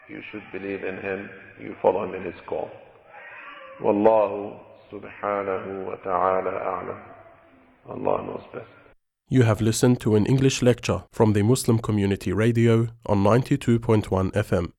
you should believe in him, you follow him in his call. Wallahu subhanahu wa ta'ala a'lam. Allah knows best. You have listened to an English lecture from the Muslim Community Radio on 92.1 FM.